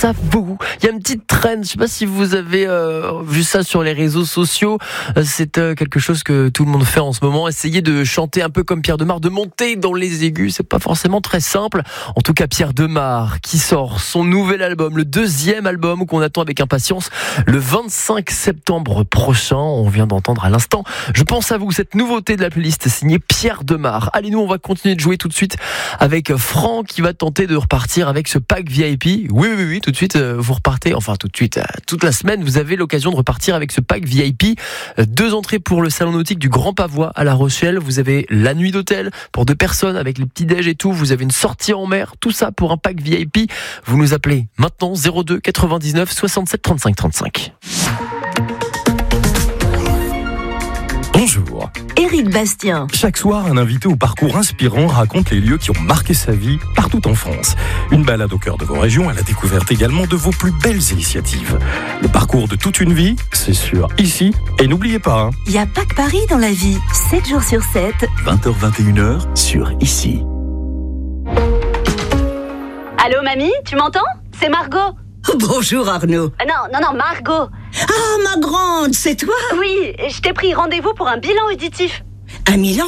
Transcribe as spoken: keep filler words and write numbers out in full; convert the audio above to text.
à vous. Il y a une petite trend, je ne sais pas si vous avez euh, vu ça sur les réseaux sociaux, euh, c'est euh, quelque chose que tout le monde fait en ce moment, essayer de chanter un peu comme Pierre Demar, de monter dans les aigus, c'est pas forcément très simple. En tout cas, Pierre Demar qui sort son nouvel album, le deuxième album qu'on attend avec impatience, le vingt-cinq septembre prochain. On vient d'entendre à l'instant Je pense à vous, cette nouveauté de la playlist signée Pierre Demar. Allez, nous on va continuer de jouer tout de suite avec Franck qui va tenter de repartir avec ce pack V I P. Oui, oui, oui, tout de suite, vous repartez, enfin tout de suite, toute la semaine, vous avez l'occasion de repartir avec ce pack V I P. Deux entrées pour le salon nautique du Grand Pavois à La Rochelle. Vous avez la nuit d'hôtel pour deux personnes avec les petits déj et tout. Vous avez une sortie en mer, tout ça pour un pack V I P. Vous nous appelez maintenant zéro deux quatre-vingt-dix-neuf soixante-sept trente-cinq trente-cinq. Bonjour. Éric Bastien. Chaque soir, un invité au parcours inspirant raconte les lieux qui ont marqué sa vie partout en France. Une balade au cœur de vos régions à la découverte également de vos plus belles initiatives. Le parcours de toute une vie, c'est sûr, ici. Et n'oubliez pas, hein, Il n'y a pas que Paris dans la vie. sept jours sur sept. vingt heures vingt et une heures sur Ici. Allô mamie, tu m'entends? C'est Margot. Bonjour Arnaud. Ah non, non, non, Margot. Ah, ma grande, c'est toi? Oui, je t'ai pris rendez-vous pour un bilan auditif. Un Milan